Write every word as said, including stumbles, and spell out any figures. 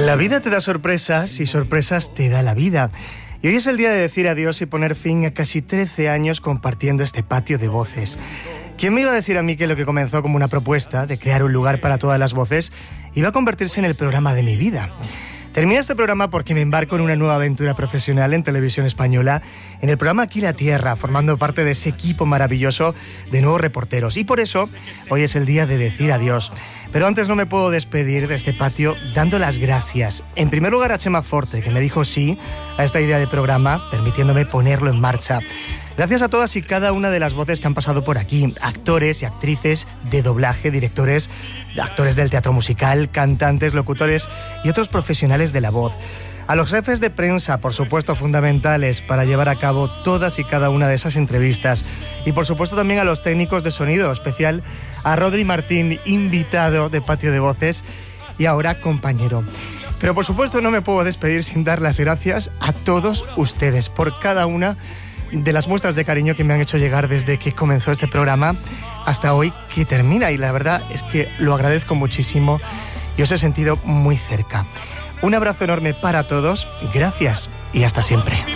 La vida te da sorpresas y sorpresas te da la vida. Y hoy es el día de decir adiós y poner fin a casi trece años compartiendo este patio de voces. ¿Quién me iba a decir a mí que lo que comenzó como una propuesta de crear un lugar para todas las voces iba a convertirse en el programa de mi vida? Termina este programa porque me embarco en una nueva aventura profesional en Televisión Española, en el programa Aquí la Tierra, formando parte de ese equipo maravilloso de nuevos reporteros. Y por eso, hoy es el día de decir adiós. Pero antes no me puedo despedir de este patio dando las gracias. En primer lugar a Chema Forte, que me dijo sí a esta idea de programa, permitiéndome ponerlo en marcha. Gracias a todas y cada una de las voces que han pasado por aquí, actores y actrices de doblaje, directores, actores del teatro musical, cantantes, locutores y otros profesionales de la voz. A los jefes de prensa, por supuesto, fundamentales para llevar a cabo todas y cada una de esas entrevistas. Y por supuesto también a los técnicos de sonido, especial a Rodri Martín, invitado de Patio de Voces y ahora compañero. Pero por supuesto no me puedo despedir sin dar las gracias a todos ustedes por cada una de las muestras de cariño que me han hecho llegar desde que comenzó este programa hasta hoy que termina, y la verdad es que lo agradezco muchísimo y os he sentido muy cerca. Un abrazo enorme para todos, gracias y hasta siempre.